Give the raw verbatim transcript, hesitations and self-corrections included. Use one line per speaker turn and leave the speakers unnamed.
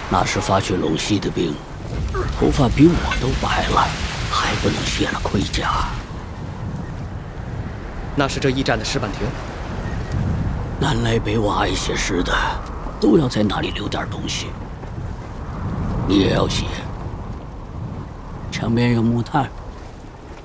那是发去陇西的兵，头发比我都白了，还不能卸了盔甲。
那是这驿站的石板亭。
南来北往爱写诗的，都要在那里留点东西。你也要写。墙边有木炭。